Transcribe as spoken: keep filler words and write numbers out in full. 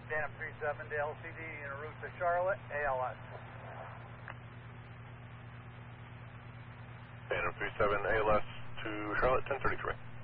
Phantom three seven to L C D en route to Charlotte, A L S. Phantom three seven A L S to Charlotte, ten thirty-three.